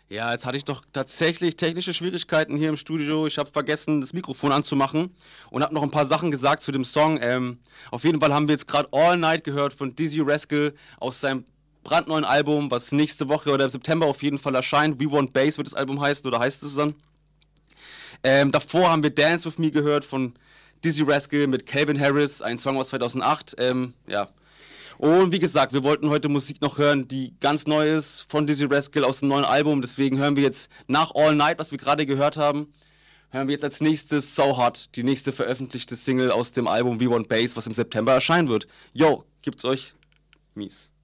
Ja, jetzt hatte ich doch tatsächlich technische Schwierigkeiten hier im Studio. Ich habe vergessen, das Mikrofon anzumachen und habe noch ein paar Sachen gesagt zu dem Song. Auf jeden Fall haben wir jetzt gerade All Night gehört von Dizzy Rascal aus seinem brandneuen Album, was nächste Woche oder im September auf jeden Fall erscheint. We Want Bass wird das Album heißen, oder heißt es dann? Davor haben wir Dance With Me gehört von Dizzy Rascal mit Calvin Harris, ein Song aus 2008. Ja. Und wie gesagt, wir wollten heute Musik noch hören, die ganz neu ist von Dizzy Rascal aus dem neuen Album. Deswegen hören wir jetzt nach All Night, was wir gerade gehört haben, hören wir jetzt als nächstes So Hot, die nächste veröffentlichte Single aus dem Album We Want Bass, was im September erscheinen wird. Yo, gibt's euch mies.